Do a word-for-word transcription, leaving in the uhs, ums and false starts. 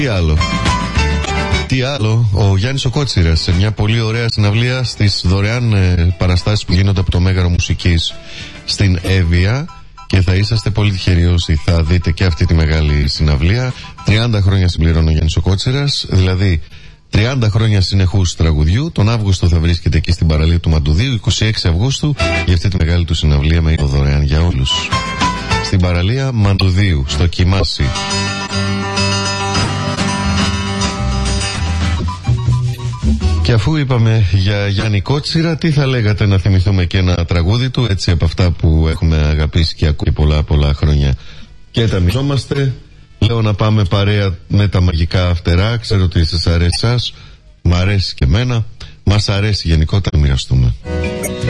Τι άλλο. Τι άλλο, ο Γιάννης ο Κότσιρας σε μια πολύ ωραία συναυλία στις δωρεάν ε, παραστάσεις που γίνονται από το Μέγαρο Μουσικής στην Εύβοια, και θα είσαστε πολύ τυχεροί όσοι θα δείτε και αυτή τη μεγάλη συναυλία. τριάντα χρόνια συμπληρώνει ο Γιάννης ο Κότσιρας, δηλαδή τριάντα χρόνια συνεχούς τραγουδιού. Τον Αύγουστο θα βρίσκεται εκεί στην παραλία του Μαντουδίου, είκοσι έξι Αυγούστου, για αυτή τη μεγάλη του συναυλία με δωρεάν για όλους. Στην παραλία Μαντουδίου, στο Κιμάσι. Και αφού είπαμε για Γιάννη Κότσιρα, τι θα λέγατε να θυμηθούμε και ένα τραγούδι του, έτσι από αυτά που έχουμε αγαπήσει και ακούει πολλά πολλά χρόνια και τα μοιζόμαστε. Λέω να πάμε παρέα με τα μαγικά φτερά. Ξέρω ότι σας αρέσει σας, μ' αρέσει και εμένα, μας αρέσει γενικότερα να μοιραστούμε.